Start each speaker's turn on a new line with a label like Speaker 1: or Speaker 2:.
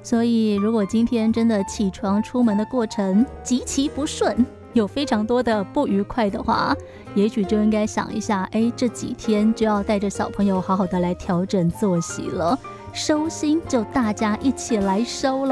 Speaker 1: 所以如果今天真的起床出门的过程极其不顺，有非常多的不愉快的话，也许就应该想一下，这几天就要带着小朋友好好的来调整作息了，收心就大家一起来收了。